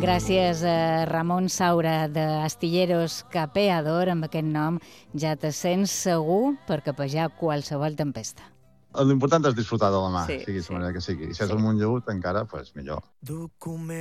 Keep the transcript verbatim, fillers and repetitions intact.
Gràcies a Ramon Saura d'Astilleros Capeador. Amb aquest nom ja te sents segur per capejar qualsevol tempesta. L'important és disfrutar de la mà, Sí, sigui de sí. la manera que sigui. I si és Sí. el Montllaüt, encara, doncs millor.